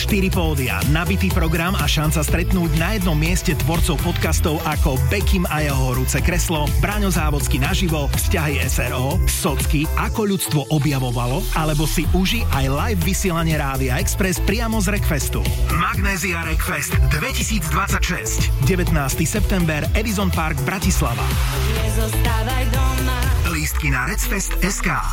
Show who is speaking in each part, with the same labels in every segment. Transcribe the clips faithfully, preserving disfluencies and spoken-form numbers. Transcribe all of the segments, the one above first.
Speaker 1: štyri pódia, nabitý program a šanca stretnúť na jednom mieste tvorcov podcastov ako Bekim a jeho horúce kreslo, Braňo Závodský naživo, Vzťahy es er ó, Socky, Ako ľudstvo objavovalo, alebo si uži aj live vysielanie Rádia Express priamo z Rekfestu. Magnézia Rekfest dvetisícdvadsaťšesť. devätnásteho september, Edison Park, Bratislava.
Speaker 2: Nezostávaj doma.
Speaker 1: Lístky na recfest bodka es ká.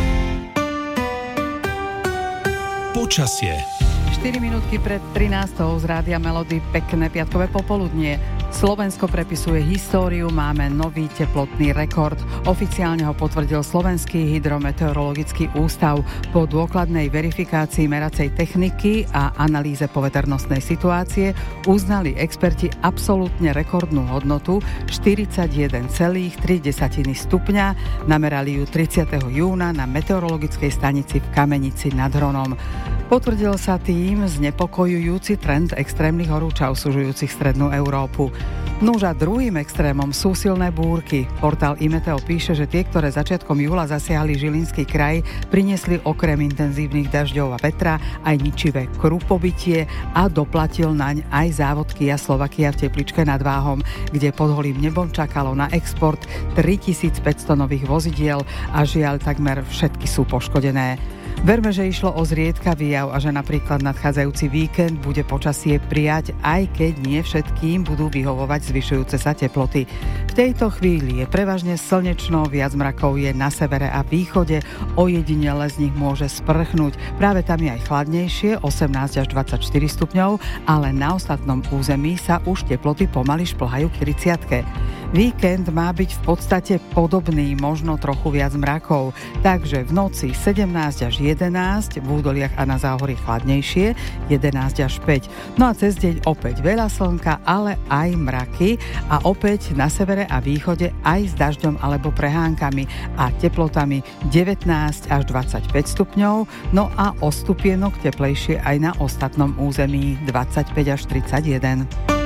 Speaker 1: Počasie.
Speaker 3: štyri minútky pred trinástou z Rádia Melody, pekné piatkové popoludnie. Slovensko prepisuje históriu, máme nový teplotný rekord. Oficiálne ho potvrdil Slovenský hydrometeorologický ústav. Po dôkladnej verifikácii meracej techniky a analýze poveternostnej situácie uznali experti absolútne rekordnú hodnotu štyridsaťjeden celá tri stupňa. Namerali ju tridsiateho júna na meteorologickej stanici v Kamenici nad Hronom. Potvrdil sa tým znepokojujúci trend extrémnych horúčav sužujúcich strednú Európu. Nuž a druhým extrémom sú silné búrky. Portál Imeteo píše, že tie, ktoré začiatkom júla zasiahli Žilinský kraj, priniesli okrem intenzívnych dažďov a vetra aj ničivé krupobytie a doplatil naň aj závod Kia Slovakia v Tepličke nad Váhom, kde pod holým nebom čakalo na export tritisícpäťsto nových vozidiel a žiaľ takmer všetky sú poškodené. Verme, že išlo o zriedkavý jav a že napríklad nadchádzajúci víkend bude počasie prijať, aj keď nie všetkým budú vyhovovať zvyšujúce sa teploty. V tejto chvíli je prevažne slnečno, viac mrakov je na severe a východe, ojedinele z nich môže sprchnúť. Práve tam je aj chladnejšie, osemnásť až dvadsaťštyri stupňov, ale na ostatnom území sa už teploty pomaly šplhajú k tridsiatke. Víkend má byť v podstate podobný, možno trochu viac mrakov, takže v noci sedemnásť až jedenásť, v údoliach a na záhorí chladnejšie, jedenásť až päť. No a cez deň opäť veľa slnka, ale aj mraky a opäť na severe a východe aj s dažďom alebo prehánkami a teplotami devätnásť až dvadsaťpäť stupňov, no a o stupienok teplejšie aj na ostatnom území dvadsaťpäť až tridsaťjeden.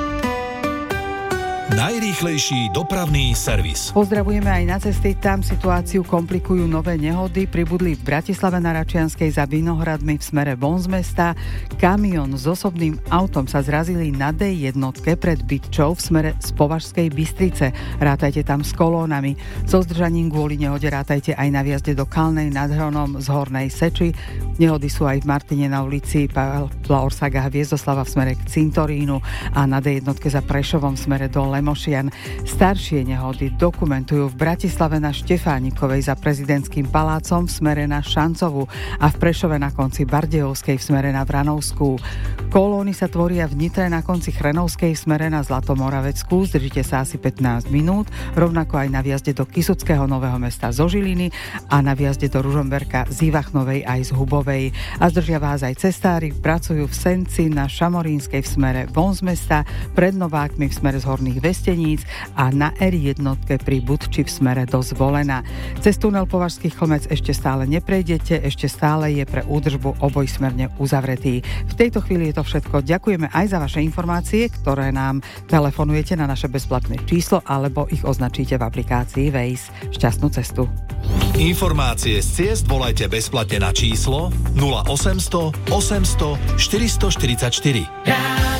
Speaker 1: Najrýchlejší dopravný servis.
Speaker 3: Pozdravujeme aj na cesty, tam situáciu komplikujú nové nehody. Pribudli v Bratislave na Račianskej za Vinohradmi v smere von z mesta. Kamión s osobným autom sa zrazili na dé jednotke pred Bytčou v smere z Považskej Bystrice. Rátajte tam s kolónami. So zdržaním kvôli nehode rátajte aj na viazde do Kalnej nad Hronom z Hornej Seči. Nehody sú aj v Martine na ulici Pavla Orsaga Hviezdoslava v smere k Cintorínu a na dé jednotke za Prešovom v smere do Lemošian. Staršie nehody dokumentujú v Bratislave na Štefánikovej za Prezidentským palácom v smere na Šancovu a v Prešove na konci Bardejovskej v smere na Vranovskú. Kolóny sa tvoria v Nitre na konci Chrenovskej v smere na Zlatomoraveckú. Zdržite sa asi pätnásť minút, rovnako aj na viazde do Kysuckého Nového Mesta zo Žiliny a na viazde do Ružomberka z Ivachnovej aj z Hubovej. A zdržia vás aj cestári, pracujú v Senci na Šamorínskej v smere von z mesta, pred Novákmi v smere z Horných Vesteníc a na er jednotke pri Budči v smere do Zvolena. Cez tunel Považský Chlmec ešte stále neprejdete, ešte stále je pre údržbu obojsmerne uzavretý. V tejto chvíli je to všetko. Ďakujeme aj za vaše informácie, ktoré nám telefonujete na naše bezplatné číslo alebo ich označíte v aplikácii Waze. Šťastnú cestu.
Speaker 1: Informácie z ciest volajte bezplatne na číslo nula osemsto osemsto štyristoštyridsaťštyri.